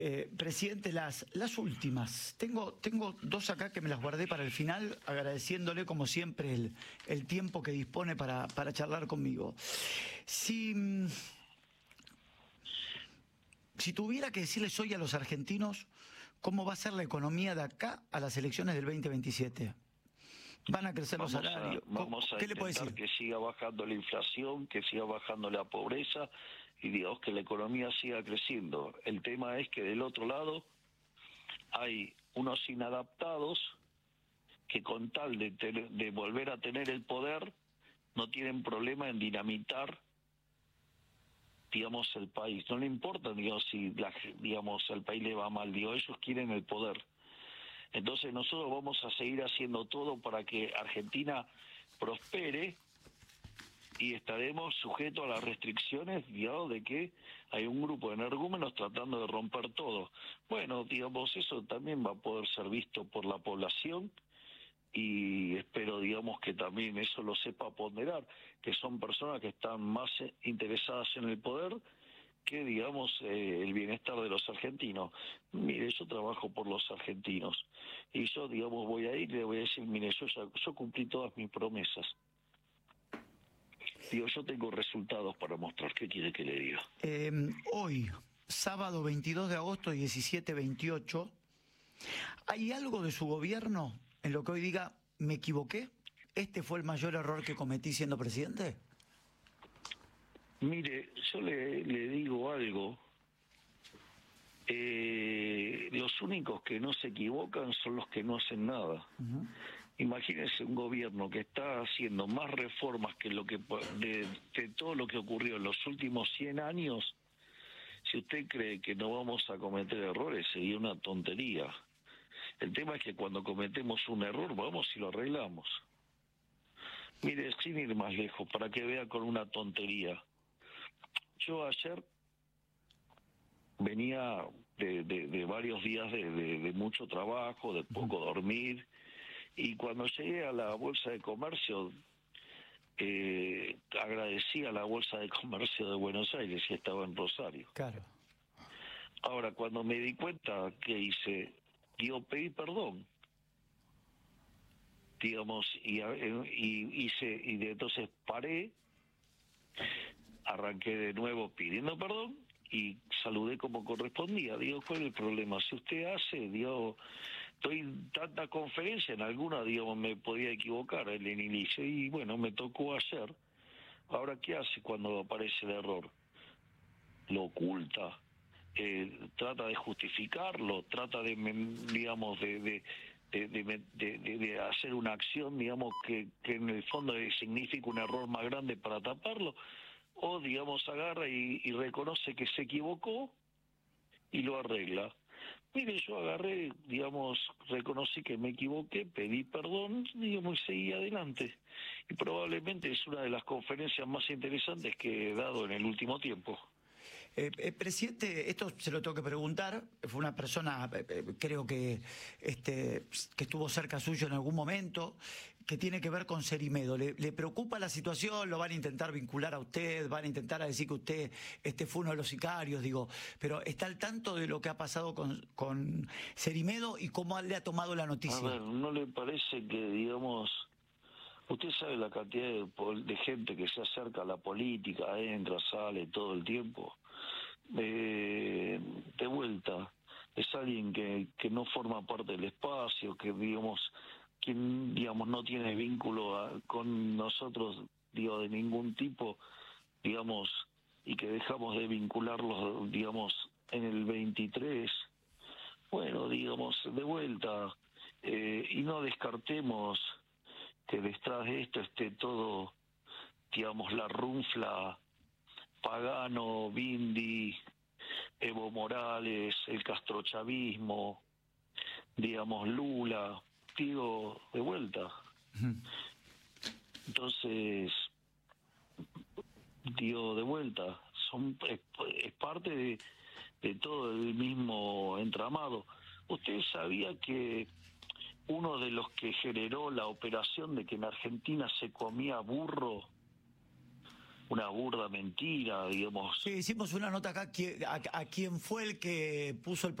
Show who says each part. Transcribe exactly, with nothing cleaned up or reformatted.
Speaker 1: Eh, presidente, las, las últimas. Tengo, tengo dos acá que me las guardé para el final, agradeciéndole como siempre el, el tiempo que dispone para, para charlar conmigo. Si, si tuviera que decirles hoy a los argentinos cómo va a ser la economía de acá a las elecciones del veinte veintisiete. ¿Van a crecer
Speaker 2: vamos
Speaker 1: los salarios?
Speaker 2: A, vamos a
Speaker 1: ¿Qué le puedo
Speaker 2: intentar
Speaker 1: decir?
Speaker 2: que siga bajando la inflación, que siga bajando la pobreza y digamos que la economía siga creciendo. El tema es que del otro lado hay unos inadaptados que con tal de, tener, de volver a tener el poder no tienen problema en dinamitar, digamos, el país. No le importa, digamos, si la, digamos, al país le va mal, digo, ellos quieren el poder. Entonces nosotros vamos a seguir haciendo todo para que Argentina prospere y estaremos sujetos a las restricciones, digamos, de que hay un grupo de energúmenos tratando de romper todo. Bueno, digamos, eso también va a poder ser visto por la población y espero, digamos, que también eso lo sepa ponderar, que son personas que están más interesadas en el poder que, digamos, eh, el bienestar de los argentinos. Mire, yo trabajo por los argentinos y yo, digamos, voy a ir y le voy a decir, mire, yo, ya, yo cumplí todas mis promesas. Digo, yo tengo resultados para mostrar. ¿Qué quiere que le diga?
Speaker 1: Eh, hoy, sábado veintidós de agosto, diecisiete veintiocho, ¿hay algo de su gobierno en lo que hoy diga, me equivoqué? ¿Este fue el mayor error que cometí siendo presidente?
Speaker 2: Mire, yo le, le digo algo. Eh, los únicos que no se equivocan son los que no hacen nada. Uh-huh. Imagínense un gobierno que está haciendo más reformas que lo que de, de todo lo que ocurrió en los últimos cien años. Si usted cree que no vamos a cometer errores, sería una tontería. El tema es que cuando cometemos un error, vamos y lo arreglamos. Mire, sin ir más lejos, para que vea con una tontería. Yo ayer venía de, de, de varios días de, de, de mucho trabajo, de poco dormir, y cuando llegué a la Bolsa de Comercio, eh, agradecí a la Bolsa de Comercio de Buenos Aires y estaba en Rosario.
Speaker 1: Claro.
Speaker 2: Ahora, cuando me di cuenta que hice, yo pedí perdón, digamos, y, y hice, y de, entonces paré, arranqué de nuevo pidiendo perdón y saludé como correspondía. Digo, ¿cuál es el problema? Si usted hace, digo, estoy tanta conferencia, en alguna, digo, me podía equivocar en el inicio, y bueno, me tocó ayer. Ahora, ¿qué hace cuando aparece el error? Lo oculta, eh, trata de justificarlo, trata de, digamos, de... de De, de, de, de hacer una acción, digamos, que, que en el fondo significa un error más grande para taparlo, o, digamos, agarra y, y reconoce que se equivocó y lo arregla. Mire, yo agarré, digamos, reconocí que me equivoqué, pedí perdón, digamos, y seguí adelante. Y probablemente es una de las conferencias más interesantes que he dado en el último tiempo.
Speaker 1: Eh, eh, presidente, esto se lo tengo que preguntar, fue una persona, eh, eh, creo que, este, que estuvo cerca suyo en algún momento, que tiene que ver con Cerimedo. ¿Le, le preocupa la situación? ¿Lo van a intentar vincular a usted? ¿Van a intentar a decir que usted este, fue uno de los sicarios? Digo, pero ¿está al tanto de lo que ha pasado con, con Cerimedo y cómo le ha tomado la noticia?
Speaker 2: A ver, ¿no le parece que, digamos... Usted sabe la cantidad de, de gente que se acerca a la política, entra, sale todo el tiempo? Eh, de vuelta, es alguien que, que no forma parte del espacio, que, digamos, quien, digamos, no tiene vínculo a, con nosotros, digo, de ningún tipo, digamos, y que dejamos de vincularlos, digamos, en el veintitrés. Bueno, digamos, de vuelta, eh, y no descartemos que detrás de esto esté todo, digamos, la runfla, Pagano, Bindi, Evo Morales, el castrochavismo, digamos, Lula, digo, de vuelta. Entonces, digo, de vuelta, son es, es parte de, de todo el mismo entramado. ¿Usted sabía que uno de los que generó la operación de que en Argentina se comía burro una burda mentira, digamos.
Speaker 1: Sí, hicimos una nota acá, qui- a, a quién fue el que puso el